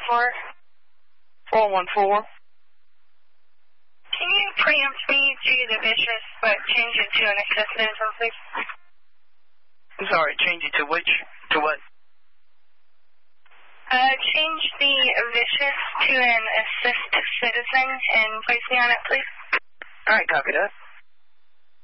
414. Can you preempt me to the vicious, but change it to an assist citizen, please? I'm sorry, change it to which? To what? Change the vicious to an assist citizen and place me on it, please. All right, copy that.